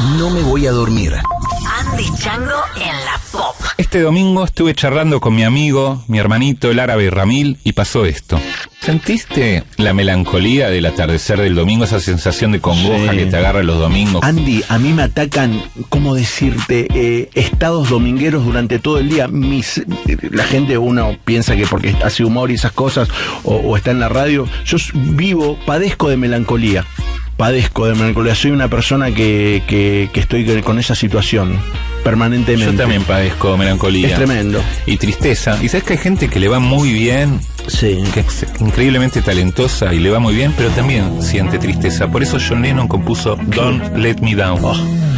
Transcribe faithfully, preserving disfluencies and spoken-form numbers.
No me voy a dormir. Andy Chango en la Pop. Este domingo estuve charlando con mi amigo, mi hermanito, el árabe Ramil, y pasó esto. ¿Sentiste la melancolía del atardecer del domingo? Esa sensación de congoja Sí. que te agarra los domingos. Andy, a mí me atacan, ¿cómo decirte? Eh, estados domingueros durante todo el día. Mis, la gente, uno piensa que porque hace humor y esas cosas, o, o está en la radio. Yo vivo, padezco de melancolía. Padezco de melancolía. Soy una persona que, que, que estoy con esa situación permanentemente. Yo también padezco melancolía. Es tremendo. Y tristeza. Y sabes que hay gente que le va muy bien, Sí. que es increíblemente talentosa y le va muy bien, pero también siente tristeza. Por eso John Lennon compuso Don't Let Me Down. Oh.